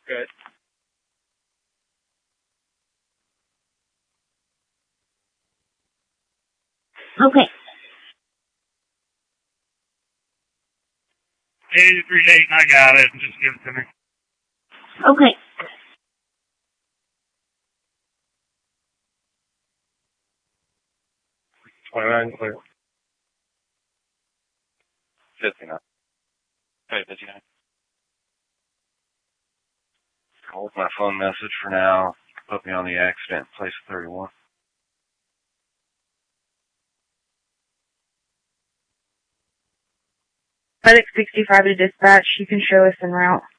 Good. Okay. 8338, I got it. Just give it to me. Okay. $29 clear. 59. Okay, 59. Hold my phone message for now. Put me on the accident, place 31. FedEx 65 to dispatch. You can show us en route.